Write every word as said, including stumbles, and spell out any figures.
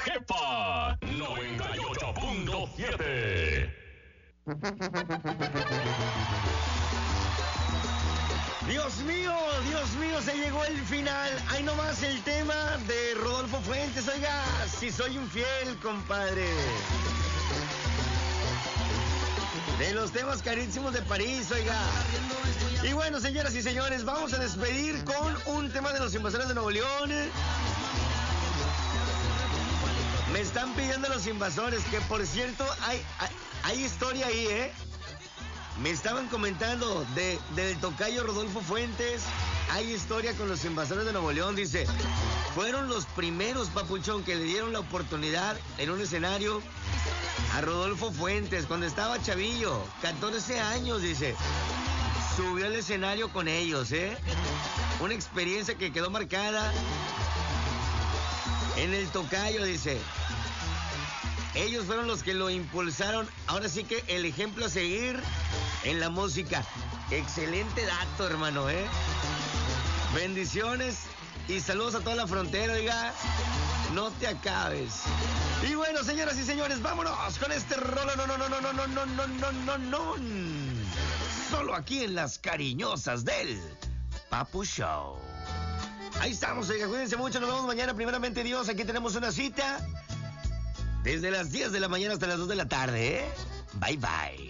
Jepa noventa y ocho punto siete. Dios mío, Dios mío, se llegó el final. Ahí nomás el tema de Rodolfo Fuentes. Oiga, si soy infiel, compadre. De los temas carísimos de París, oiga. Y bueno, señoras y señores, vamos a despedir con un tema de los Invasores de Nuevo León. Me están pidiendo los Invasores, que por cierto, hay, hay, hay historia ahí, ¿eh? Me estaban comentando de, del tocayo Rodolfo Fuentes. Hay historia con los Invasores de Nuevo León, dice. Fueron los primeros, papuchón, que le dieron la oportunidad en un escenario a Rodolfo Fuentes cuando estaba chavillo, catorce años, dice. Subió al escenario con ellos, ¿eh? Una experiencia que quedó marcada en el tocayo, dice. Ellos fueron los que lo impulsaron. Ahora sí que el ejemplo a seguir en la música. Excelente dato, hermano, ¿eh? Bendiciones y saludos a toda la frontera, oiga. No te acabes. Y bueno, señoras y señores, vámonos con este rolo. No, no, no, no, no, no, no, no, no, no, no. Solo aquí en las cariñosas del Papu Show. Ahí estamos, oiga, cuídense mucho. Nos vemos mañana, primeramente Dios. Aquí tenemos una cita desde las diez de la mañana hasta las dos de la tarde, ¿eh? Bye, bye.